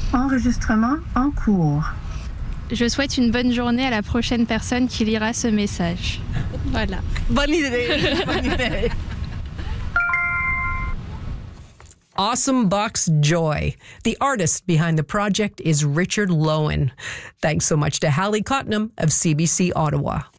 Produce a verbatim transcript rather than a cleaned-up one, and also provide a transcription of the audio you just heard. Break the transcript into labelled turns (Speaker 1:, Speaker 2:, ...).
Speaker 1: Enregistrement en cours.
Speaker 2: Je souhaite une bonne journée à la prochaine personne qui lira ce message. Voilà.
Speaker 3: Bonne idée. Bonne idée. Awesome Box Joy. The artist behind the project is Richard Lowen. Thanks so much to Hallie Cottenham of C B C Ottawa.